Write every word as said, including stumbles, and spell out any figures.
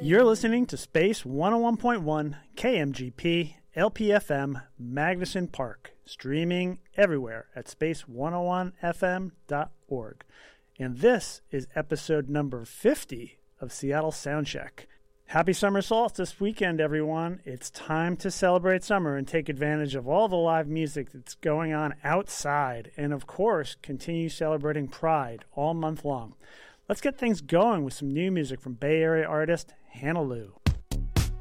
You're listening to Space one oh one point one K M G P L P F M Magnuson Park, streaming everywhere at space one oh one f m dot org. And this is episode number fifty of Seattle Soundcheck. Happy summer solstice weekend, everyone. It's time to celebrate summer and take advantage of all the live music that's going on outside. And of course, continue celebrating Pride all month long. Let's get things going with some new music from Bay Area artist Hannah Lou.